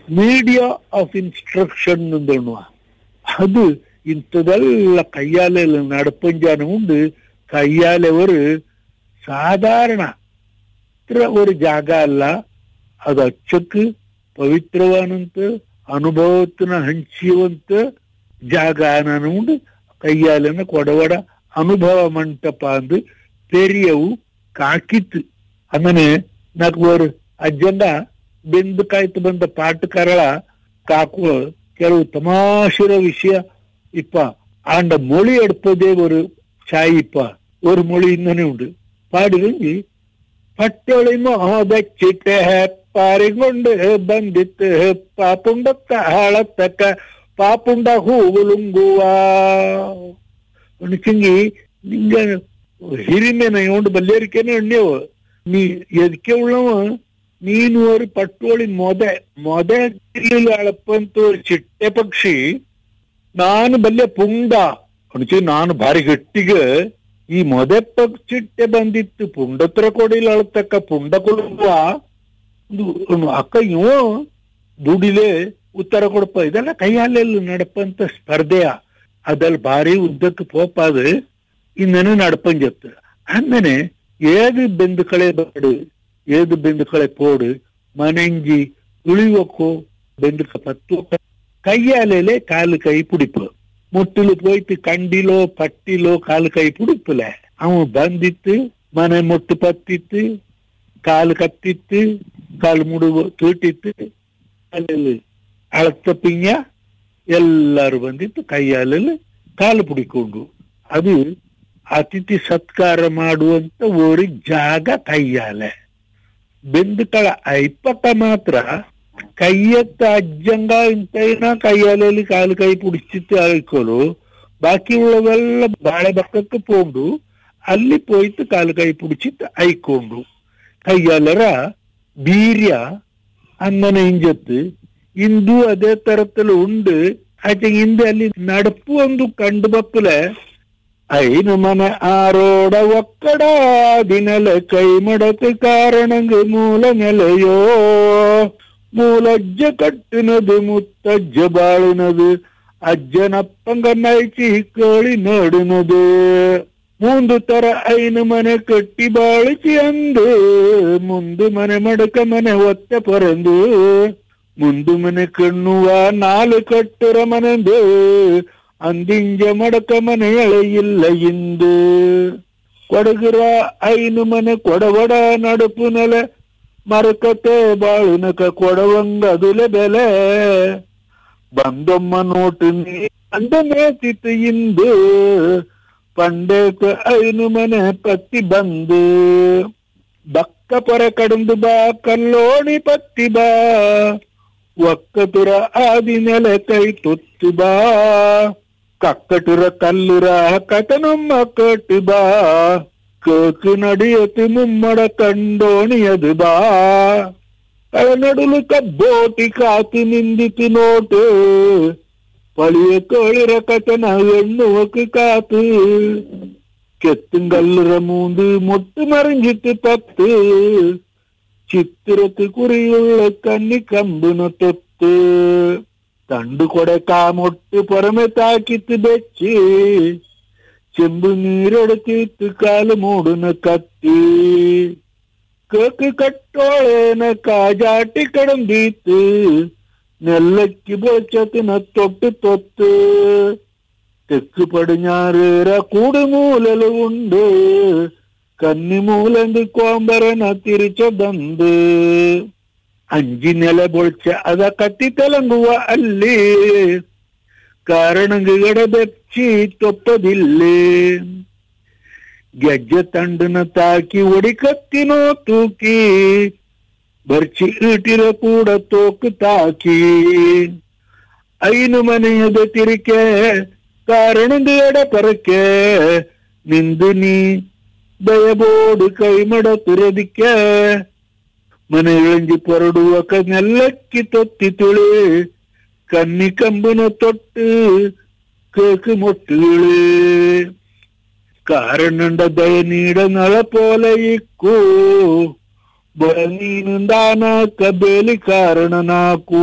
media of instruction എന്തോണുവാ അത് ಇಂಥದೆಲ್ಲ ಕೈಯಾಲೆಲ್ಲ ನಡಪಂಜಾನ ಉಂಡು ಕೈಯಾಲೆವರು ಸಾಧಾರಣ ഒരു ജാഗ അല്ല അത് അച്ചക്ക് പവിത്രവാനಂತ ಅನುಭವത്തിന് ಹಂಚುವಂತ ಜಾಗ ಅನ್ನುಂಡು ಕೈಯಾಲೆನ ಕೊಡವಡ ಅನುಭವ ಮಂಟಪ ಅಂದು ಪೆರಿಯವು ಕಾಕಿತ್ತು അങ്ങനെ నాకు ഒരു ಅಜ್ಜಂಡ ಬೆಂದು ಕಾಯ್ತು ಬಂದ ಪಾಟುಕಾರಳ ಕಾಕುವ ಕೆಲವು ತಮಾಷೆರ ವಿಷಯ ഇപ്പ ആണ്ട മൊഴി എടുപ്പതേ ഒരു ചായ ഇപ്പ ഒരു മൊഴി ഇങ്ങനെ ഉണ്ട് പാടിലെങ്കിൽ പട്ടൊളിമോ വെച്ചിട്ട് പാറികൊണ്ട് ബന്ധിത്ത് പാപ്പുണ്ടത്ത ആളത്തക്ക പാപ്പുണ്ട ഹൂവുലുങ്കുവാ ഉണിച്ചെങ്കി നിങ്ങ ಹಿರಿಮೆನೆಯೋണ്ട് ಬಲ್ಲೇರಿಕೆನೆ ಎಣ್ಣೆವು ನೀ ಎದಕ್ಕೆ ಉಳ್ಳವ ನೀನು ഒരു പട്ടോളി ಮೊದ ಅಳಪ್ಪಂತ ഒരു ಚಿಟ್ಟೆ ಪಕ್ಷಿ ನಾನು ಬಲ್ಲೆ ಪುಂಡ ಅಣಿಸಿ ನಾನು ಭಾರಿ ಗಟ್ಟಿಗೆ ಈ ಮೊದೆ ಚಿಟ್ಟೆ ಬಂದಿತ್ತು ಪುಂಡತ್ರ ಕೊಡಿಲಿ ಅಳತಕ್ಕ ಪುಂಡ ಕೊಡುವ ಅಕ್ಕ ಇವ ದುಡಿಲೆ ಉತ್ತರ ಕೊಡಪ್ಪ ಇದೆಲ್ಲ ಕೈಯಾಲೆಲ್ಲ ನಡಪಂತ ಸ್ಪರ್ಧೆಯ ಅದಲ್ಲಿ ಭಾರಿ ಉದ್ದಕ್ಕೆ ಪೋಪಾದು ഇങ്ങനെ നടപ്പഞ്ചത്ത് അങ്ങനെ ഏത് ബന്ധുക്കളെ പാട് ഏത് ബന്ധുക്കളെ പോട് മനഞ്ചി ഉളിവക്കോ ബന്ധുക്ക പത്തു കയ്യാലേ കാല് കൈ പിടിപ്പ് മുട്ടില് പോയിട്ട് കണ്ടിലോ പട്ടിലോ കാല് കൈ പിടിപ്പില്ലേ അവൻ ബന്ധിത്ത് മന മുട്ട് പത്തിത്ത് കാല് കത്തിത്ത് കാല് മുടിവ് തീട്ടിത്ത് ಅಲ್ಲಿ ಅಳತ್ತ ಪಿಂಜ ಎಲ್ಲರೂ ಬಂದಿತ್ತು ಕೈಯಾಲೆಲ್ಲ ಕಾಲು പിടിಕೊಂಡು ಅದು ಅತಿಥಿ ಸತ್ಕಾರ ಮಾಡುವಂತ ಒಂದು ಜಾಗ ಕೈಯಾಲೆ ಬೆಂದುಕಳ ಐಪಕ್ಕ ಮಾತ್ರ ಕೈಯತ್ತ ಅಜ್ಜಂಗ ಇಂತೈನ ಕೈಯಾಲೆಯಲ್ಲಿ ಕಾಲು ಕೈ ಪುಡಿಸಿತ್ತು ಅಳ್ಕೊಲು ಬಾಕಿ ಉಳ್ಳವೆಲ್ಲ ಬಾಳೆ ಬಕ್ಕಕ್ಕೆ ಪೋಂಡು ಅಲ್ಲಿ ಪೋಯ್ತು ಕಾಲು ಕೈ ಪುಡಿಸಿತ್ತು ಐಕೊಂಡು ಕೈಯಾಲರ ಬೀರ್ಯ അങ്ങനെ ഇഞ്ചത്ത് ഇന്ദു അതേ തരത്തിൽ ഉണ്ട് ആച്ച ഇന്ത്യ ಅಲ್ಲಿ നടപ്പ് ಒಂದು ಕಂಡು ಬಪ್ಪಲೆ ಐನು ಮನೆ ಆರೋಡ ಒಕ್ಕಡ ದಿನಲ ಕೈ ಮಡಕ ಕಾರಣಂಗ ಮೂಲ ನೆಲೆಯೋ ಮೂಲಜ್ಜ ಕಟ್ಟಿನದು ಮುತ್ತಜ್ಜ ಬಾಳಿನದು ಅಜ್ಜನಪ್ಪಂಗ ನೈಚಿ ಕೋಳಿ ನೋಡಿನದು ಮೂಂದು ತರ ಐನು ಮನೆ ಕಟ್ಟಿ ಬಾಳಿಸಿ ಅಂದು ಮುಂದು ಮನೆ ಮಡಕ ಮನೆ ಒತ್ತ ಪೊರಂದು ಮುಂದು ಮನೆ ಕಣ್ಣುವ ನಾಲು ಕಟ್ಟುರ ಮನೆಂದು ಅಂದಿಂಜ ಮಡಕ ಮನೆ ಎಳೆಯಿಲ್ಲ ಇಂದು ಕೊಡಗುರ ಐನು ಮನೆ ಕೊಡವಡ ನಡುಪು ನೆಲೆ ಮರಕತೆ ಬಾಳುನಕ ಕೊಡವಂಗದುಲೆ ಬೆಲೆ ಬಂದೊಮ್ಮ ನೋಟು ನೀ ಅಂದ ಮೇತಿತ್ತು ಇಂದು ಪಂಡೇಕ ಐನು ಮನೆ ಪತ್ತಿ ಬಂದು ಬಕ್ಕ ಪೊರ ಕಡಂದು ಬಾ ಕಲ್ಲೋಣಿ ಪತ್ತಿ ಬಾ ಒಕ್ಕತುರ ಆದಿ ನೆಲೆ ಕೈ ತುತ್ತು ಬಾ ಕಕ್ಕಟುರ ಕಲ್ಲುರ ಕಟನೊಮ್ಮ ಕಟ್ಟು ಬಾ ಕೇಕು ನಡಿಯತು ಮುಮ್ಮಡ ಕಂಡೋಣಿಯದು ಬಾ ನಡುಲು ಕಬ್ಬೋಟಿ ಕಾತು ನಿಂದಿತು ನೋಟು പളിയ കോളിറ കട്ടന എണ്ണുവക്ക് കാത്ത് കെത്തുങ്കല്ലുറ മൂന്ന് മുട്ട് മറിഞ്ഞിട്ട് പത്ത് ചിത്തിരത്ത് കുറിയുള്ള കണ്ണി കമ്പിന തൊത്ത് തണ്ടു കൊടക്കാമൊട്ട് പുറമെ താക്കിത്ത് വെച്ച് ചെമ്പ് നീരെടുത്തിട്ട് കാല് മൂടുന്ന കത്തി കേക്ക് കട്ടോളേന കാജാട്ടി കിടന്തീത്ത് നെല്ലയ്ക്ക് വെളിച്ചത്തിന തൊട്ട് തൊത്ത് തെക്ക് പടിഞ്ഞാറേറ കൂടുമൂലല് ഉണ്ട് കന്നിമൂലന്ത് കോമ്പരന തിരിച്ചതന്ത് അഞ്ചി നില പൊളിച്ച അത കത്തിത്തലങ്കുവ അല്ലേ കാരണം കിടബെച്ചി തൊപ്പതില്ലേ ഗജ്ജ തണ്ടിന താക്കി ഒടിക്കത്തിനോ തൂക്കി ಬರ್ಚಿ ಇಟಿರ ಕೂಡ ತೋಕು ತಾಕಿ ಐನು ಮನೆಯದ ತಿರಿಕೆ ಕಾರಣದ ಎಡ ಪರಕೆ ನಿಂದು ನೀ ದಯಬೋಡು ಕೈ ಮಡ ತುರದಿಕ್ಕೆ ಮನೆ ಇಳಂಜಿ ಪೊರಡುವ ನೆಲ್ಲಕ್ಕಿ ತೊತ್ತಿ ತುಳಿ ಕನ್ನಿ ಕಂಬನ ತೊಟ್ಟು ಕೇಕು ಮೊಟ್ಟುಳಿ ಕಾರಣಂಡ ದಯ ನೀಡ ನಳ ಪೋಲ ಇಕ್ಕು ಬರ ನೀನು ದಾನ ಕಬೇಲಿ ಕಾರಣ ನಾಕು